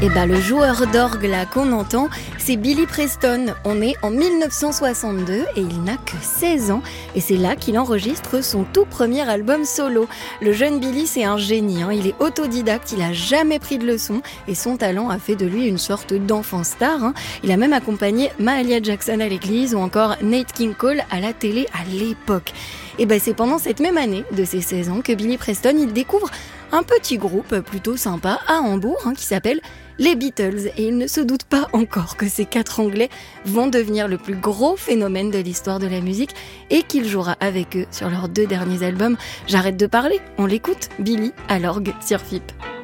Et le joueur d'orgue là qu'on entend, c'est Billy Preston. On est en 1962 et il n'a que 16 ans. Et c'est là qu'il enregistre son tout premier album solo. Le jeune Billy, c'est un génie. Il est autodidacte, il a jamais pris de leçons. Et son talent a fait de lui une sorte d'enfant star. Il a même accompagné Mahalia Jackson à l'église ou encore Nat King Cole à la télé à l'époque. Et c'est pendant cette même année de ses 16 ans que Billy Preston il découvre un petit groupe plutôt sympa à Hambourg qui s'appelle les Beatles. Et il ne se doute pas encore que ces 4 Anglais vont devenir le plus gros phénomène de l'histoire de la musique et qu'il jouera avec eux sur leurs 2 derniers albums. J'arrête de parler, on l'écoute, Billy à l'orgue sur FIP.